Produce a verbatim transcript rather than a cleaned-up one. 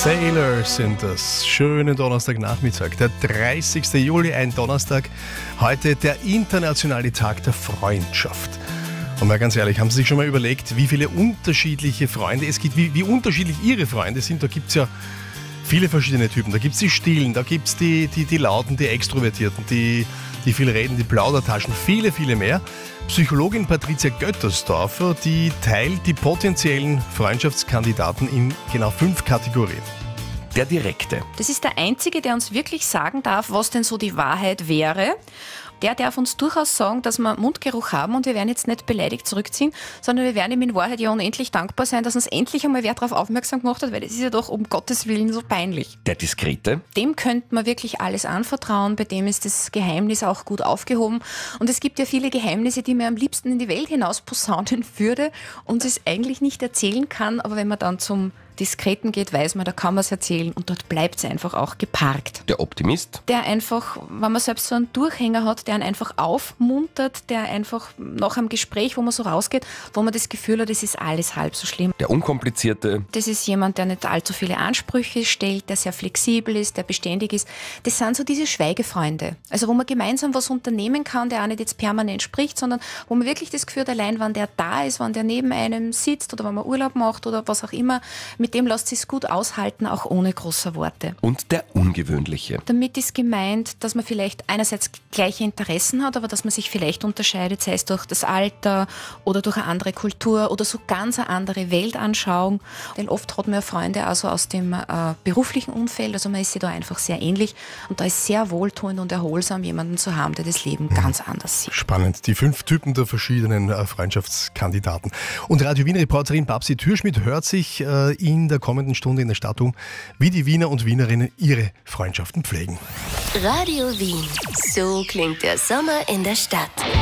Sailors sind das. Schönen Donnerstagnachmittag, der dreißigster Juli, ein Donnerstag. Heute der internationale Tag der Freundschaft. Und mal ganz ehrlich, haben Sie sich schon mal überlegt, wie viele unterschiedliche Freunde es gibt, wie, wie unterschiedlich Ihre Freunde sind? Da gibt es ja viele verschiedene Typen. Da gibt es die Stillen, da gibt es die, die, die Lauten, die Extrovertierten, die, die viel reden, die Plaudertaschen, viele, viele mehr. Psychologin Patricia Göttersdorfer, die teilt die potenziellen Freundschaftskandidaten in genau fünf Kategorien. Der Direkte. Das ist der Einzige, der uns wirklich sagen darf, was denn so die Wahrheit wäre. Der darf uns durchaus sagen, dass wir Mundgeruch haben und wir werden jetzt nicht beleidigt zurückziehen, sondern wir werden ihm in Wahrheit ja unendlich dankbar sein, dass uns endlich einmal wer darauf aufmerksam gemacht hat, weil das ist ja doch um Gottes Willen so peinlich. Der Diskrete. Dem könnte man wirklich alles anvertrauen, bei dem ist das Geheimnis auch gut aufgehoben. Und es gibt ja viele Geheimnisse, die man am liebsten in die Welt hinaus posaunen würde und es eigentlich nicht erzählen kann, aber wenn man dann zum Diskreten geht, weiß man, da kann man es erzählen und dort bleibt es einfach auch geparkt. Der Optimist. Der einfach, wenn man selbst so einen Durchhänger hat, der einen einfach aufmuntert, der einfach nach einem Gespräch, wo man so rausgeht, wo man das Gefühl hat, es ist alles halb so schlimm. Der Unkomplizierte. Das ist jemand, der nicht allzu viele Ansprüche stellt, der sehr flexibel ist, der beständig ist. Das sind so diese Schweigefreunde. Also wo man gemeinsam was unternehmen kann, der auch nicht jetzt permanent spricht, sondern wo man wirklich das Gefühl hat, allein wenn der da ist, wenn der neben einem sitzt oder wenn man Urlaub macht oder was auch immer, mit dem lässt sich gut aushalten, auch ohne große Worte. Und der Ungewöhnliche. Damit ist gemeint, dass man vielleicht einerseits gleiche Interessen hat, aber dass man sich vielleicht unterscheidet, sei es durch das Alter oder durch eine andere Kultur oder so ganz eine andere Weltanschauung. Denn oft hat man ja Freunde also aus dem äh, beruflichen Umfeld, also man ist sich da einfach sehr ähnlich und da ist sehr wohltuend und erholsam, jemanden zu haben, der das Leben ganz anders sieht. Spannend, die fünf Typen der verschiedenen äh, Freundschaftskandidaten. Und Radio Wien-Reporterin Babsi Türschmidt hört sich äh, in der kommenden Stunde in der Stadt um, wie die Wiener und Wienerinnen ihre Freundschaften pflegen. Radio Wien. So klingt der Sommer in der Stadt.